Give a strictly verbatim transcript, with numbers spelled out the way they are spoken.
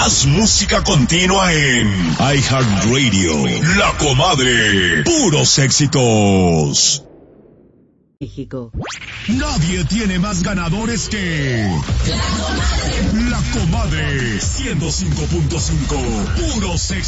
Más música continua en iHeartRadio. La Comadre. Puros éxitos. México. Nadie tiene más ganadores que La Comadre. La Comadre. ciento cinco punto cinco. Puros éxitos.